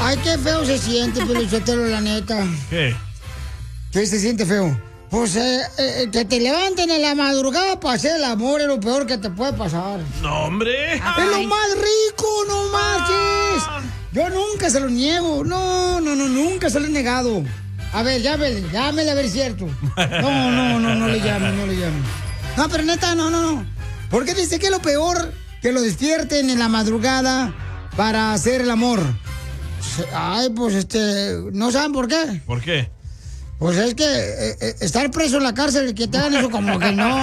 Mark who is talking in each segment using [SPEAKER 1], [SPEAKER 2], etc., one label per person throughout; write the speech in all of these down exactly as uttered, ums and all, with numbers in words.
[SPEAKER 1] Ay, qué feo se siente, Pelichotelo, la neta.
[SPEAKER 2] ¿Qué?
[SPEAKER 1] ¿Qué se siente feo? Pues eh, eh, que te levanten en la madrugada para hacer el amor es lo peor que te puede pasar.
[SPEAKER 2] No, hombre.
[SPEAKER 1] Ay. Es lo más rico, no marches. Ah. Yo nunca se lo niego. No, no, no, nunca se lo he negado. A ver, llámele, llámele a ver si es cierto. No, no, no, no le llame, no le llame. No, pero neta, no, no, no. ¿Por qué dice que es lo peor que lo despierten en la madrugada para hacer el amor? Ay, pues este, ¿no saben por qué?
[SPEAKER 2] ¿Por qué?
[SPEAKER 1] Pues es que eh, eh, estar preso en la cárcel y que te hagan eso como que no.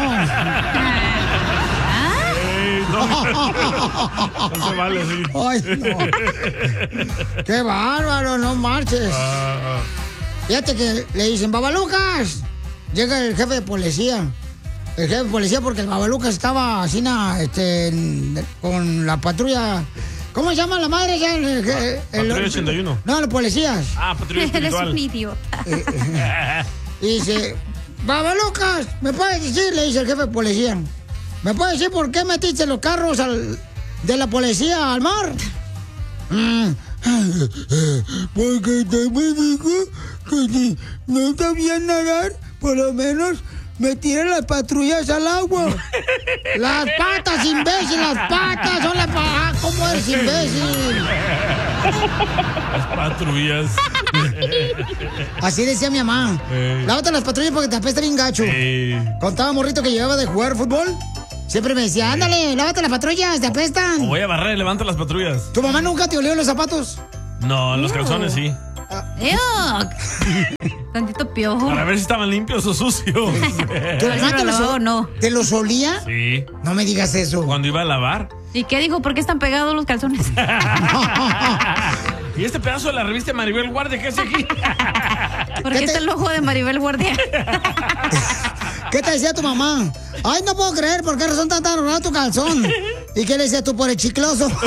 [SPEAKER 2] Ey, no, no se vale así.
[SPEAKER 1] Ay, no. Qué bárbaro, no marches. Ah. Fíjate que le dicen, Babalucas. Llega el jefe de policía. El jefe de policía porque el Babalucas estaba así este, en, con la patrulla. ¿Cómo se llama la madre ya? El, el, el,
[SPEAKER 2] Patrulla ochenta y uno.
[SPEAKER 1] No, los policías.
[SPEAKER 2] Ah, patrulla espiritual.
[SPEAKER 3] Eres un idiota.
[SPEAKER 1] Eh, eh, y dice, Babalucas, ¿me puedes decir? Le dice el jefe de policía. ¿Me puedes decir por qué metiste los carros al, de la policía al mar? Mm. Porque te me dijo que si no sabía nadar, por lo menos me tiré las patrullas al agua. Las patas, imbécil, las patas son las patas. ¿Cómo eres imbécil?
[SPEAKER 2] Las patrullas.
[SPEAKER 1] Así decía mi mamá. Hey. Lávate las patrullas porque te apesta bien gacho. Hey. Contaba morrito que llevaba de jugar fútbol. Siempre me decía, ándale, lávate las patrullas, te apestan.
[SPEAKER 2] O voy a barrer, levanta las patrullas.
[SPEAKER 1] ¿Tu mamá nunca te olió los zapatos?
[SPEAKER 2] No, los
[SPEAKER 1] no.
[SPEAKER 2] calzones sí.
[SPEAKER 3] Tantito piojo.
[SPEAKER 2] Para ver si estaban limpios o sucios.
[SPEAKER 1] ¿Tu mamá te los, no. ¿Te los olía?
[SPEAKER 2] Sí.
[SPEAKER 1] No me digas eso.
[SPEAKER 2] Cuando iba a lavar.
[SPEAKER 3] ¿Y qué dijo? ¿Por qué están pegados los calzones?
[SPEAKER 2] ¿Y este pedazo de la revista Maribel Guardia qué hace aquí?
[SPEAKER 3] ¿Por qué está el ojo de Maribel Guardia?
[SPEAKER 1] ¿Qué te decía tu mamá? Ay, no puedo creer, ¿por qué razón tan tan raro tu calzón? ¿Y qué le decías tú por el chicloso?
[SPEAKER 2] Wow,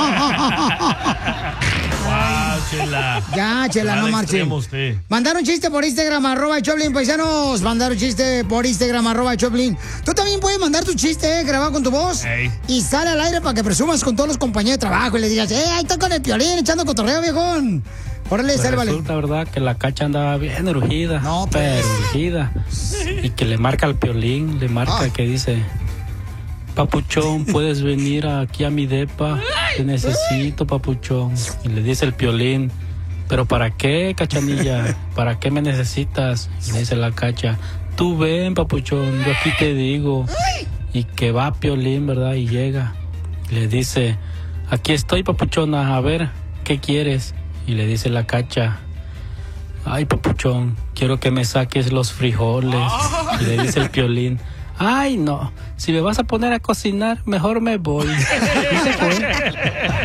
[SPEAKER 2] Chela.
[SPEAKER 1] Ya, Chela, no marche. Mandaron chiste por Instagram, arroba Choplin, paisanos. Mandaron chiste por Instagram, arroba Choplin. Tú también puedes mandar tu chiste, eh, grabado con tu voz. Hey. Y sale al aire para que presumas con todos los compañeros de trabajo y le digas, eh, ahí está con el Piolín echando cotorreo, viejón. Órale,
[SPEAKER 4] pues
[SPEAKER 1] sálvale.
[SPEAKER 4] Resulta, verdad, que la Cacha andaba bien urgida.
[SPEAKER 1] No, pues.
[SPEAKER 4] Pero urgida. Y que le marca al Piolín, le marca Ay. que dice, Papuchón, ¿puedes venir aquí a mi depa? Te necesito, Papuchón. Y le dice el Piolín, ¿pero para qué, Cachanilla? ¿Para qué me necesitas? Y le dice la Cacha, tú ven, Papuchón, yo aquí te digo. Y que va Piolín, ¿verdad? Y llega. Y le dice, aquí estoy, Papuchona, a ver, ¿qué quieres? Y le dice la Cacha, ay, Papuchón, quiero que me saques los frijoles. Y le dice el Piolín, ay, no, si me vas a poner a cocinar, mejor me voy. Y se fue.